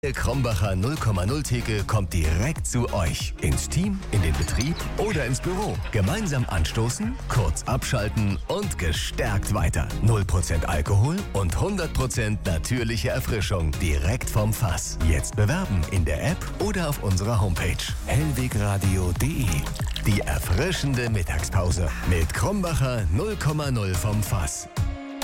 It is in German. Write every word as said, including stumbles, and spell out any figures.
Der Krombacher null Komma null Theke kommt direkt zu euch. Ins Team, in den Betrieb oder ins Büro. Gemeinsam anstoßen, kurz abschalten und gestärkt weiter. null Prozent Alkohol und hundert Prozent natürliche Erfrischung direkt vom Fass. Jetzt bewerben in der App oder auf unserer Homepage hellwegradio punkt de. Die erfrischende Mittagspause mit Krombacher null Komma null vom Fass.